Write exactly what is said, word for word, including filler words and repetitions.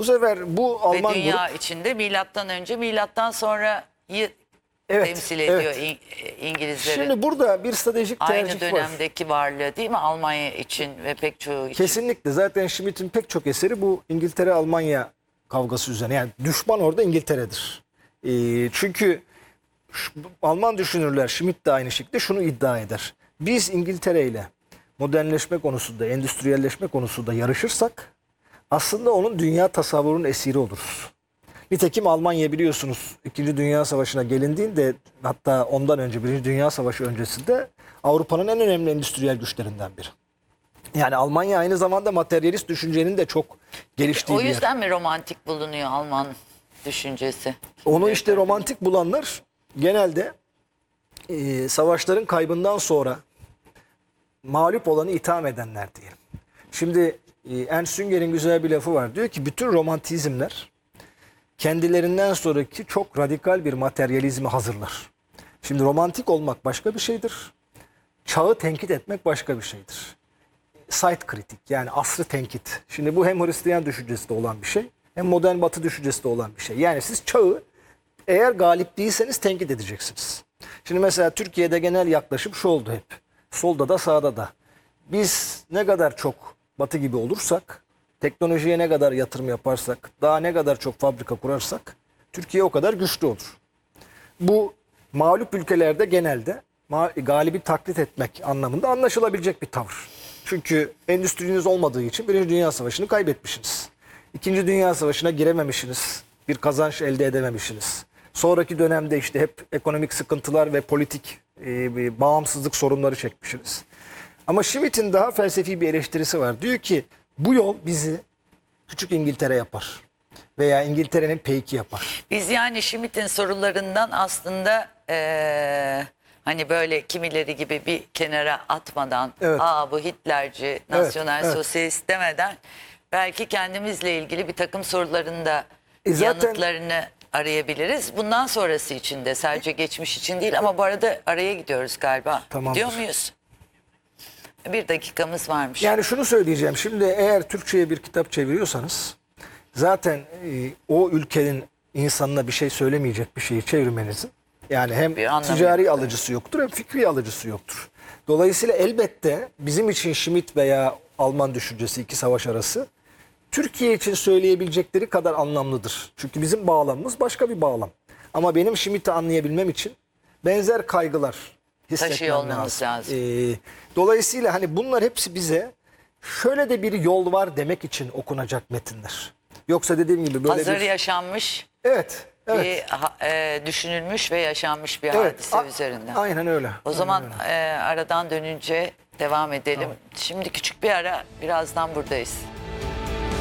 Bu sefer bu Ve Alman dünya grup, içinde milattan önce, milattan sonrayı evet, temsil ediyor evet. İng- İngilizlerin. Şimdi burada bir stratejik Aynı tercih var. dönemdeki varlığı değil mi Almanya için ve pek çoğu için? Kesinlikle. Zaten Schmitt'in pek çok eseri bu İngiltere-Almanya kavgası üzerine. Yani düşman orada İngiltere'dir. Ee, çünkü şu- Alman düşünürler, Schmitt de aynı şekilde şunu iddia eder. Biz İngiltere ile modernleşme konusunda, endüstriyelleşme konusunda yarışırsak aslında onun dünya tasavvurunun esiri oluruz. Nitekim Almanya biliyorsunuz İkinci Dünya Savaşı'na gelindiğinde, hatta ondan önce Birinci Dünya Savaşı öncesinde Avrupa'nın en önemli endüstriyel güçlerinden biri. Yani Almanya aynı zamanda materyalist düşüncenin de çok geliştiği O bir yer. yüzden mi romantik bulunuyor Alman düşüncesi? Onu işte romantik bulanlar genelde e, savaşların kaybından sonra mağlup olanı itham edenler diyelim. Şimdi e, Ernst Jünger'in güzel bir lafı var. Diyor ki bütün romantizmler kendilerinden sonraki çok radikal bir materyalizmi hazırlar. Şimdi romantik olmak başka bir şeydir. Çağı tenkit etmek başka bir şeydir. Site kritik, yani asrı tenkit. Şimdi bu hem Hristiyan düşüncesi de olan bir şey, hem modern Batı düşüncesi de olan bir şey. Yani siz çağı eğer galip değilseniz tenkit edeceksiniz. Şimdi mesela Türkiye'de genel yaklaşım şu oldu hep. Solda da sağda da. Biz ne kadar çok Batı gibi olursak, teknolojiye ne kadar yatırım yaparsak, daha ne kadar çok fabrika kurarsak Türkiye o kadar güçlü olur. Bu mağlup ülkelerde genelde galibi taklit etmek anlamında anlaşılabilecek bir tavır. Çünkü endüstriniz olmadığı için Birinci Dünya Savaşı'nı kaybetmişsiniz. İkinci Dünya Savaşı'na girememişsiniz. Bir kazanç elde edememişsiniz. Sonraki dönemde işte hep ekonomik sıkıntılar ve politik e, bağımsızlık sorunları çekmişsiniz. Ama Schmitt'in daha felsefi bir eleştirisi var. Diyor ki bu yol bizi küçük İngiltere yapar. Veya İngiltere'nin P iki yapar. Biz yani Schmitt'in sorularından aslında eee, hani böyle kimileri gibi bir kenara atmadan, Evet. aa bu Hitlerci, nasyonel evet. sosyalist demeden belki kendimizle ilgili bir takım soruların da E zaten- yanıtlarını arayabiliriz. Bundan sonrası için de, sadece geçmiş için değil, ama bu arada araya gidiyoruz galiba. Tamamdır. Gidiyor muyuz? Bir dakikamız varmış. Yani şunu söyleyeceğim. Şimdi eğer Türkçe'ye bir kitap çeviriyorsanız zaten e, o ülkenin insanına bir şey söylemeyecek bir şeyi çevirmenizin yani hem Bir anlamı ticari yok. alıcısı yoktur hem fikri alıcısı yoktur. Dolayısıyla elbette bizim için Schmitt veya Alman düşüncesi iki savaş arası Türkiye için söyleyebilecekleri kadar anlamlıdır. Çünkü bizim bağlamımız başka bir bağlam. Ama benim Schmitt'i anlayabilmem için benzer kaygılar Taşıyor hissetmem olmamız lazım. Ee, dolayısıyla hani bunlar hepsi bize şöyle de bir yol var demek için okunacak metinler. Yoksa dediğim gibi böyle Hazır bir... yaşanmış, Evet, evet. bir ha- e, düşünülmüş ve yaşanmış bir Evet, hadise a- üzerinden. Aynen öyle. O aynen zaman öyle. e, aradan dönünce devam edelim. Şimdi küçük bir ara, birazdan buradayız.